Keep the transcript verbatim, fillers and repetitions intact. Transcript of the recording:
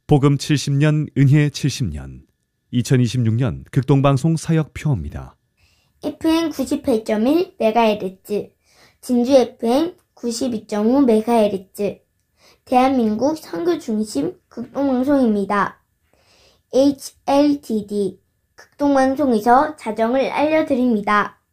복음 칠십 년, 은혜 칠십 년, 이천이십육 년 극동방송 사역표입니다. 에프엠 구십팔 점 일 메가헤르츠, 진주 에프엠 구십이 점 오 메가헤르츠, 대한민국 선교 중심 극동방송입니다. 에이치엘티디 극동방송에서 자정을 알려드립니다.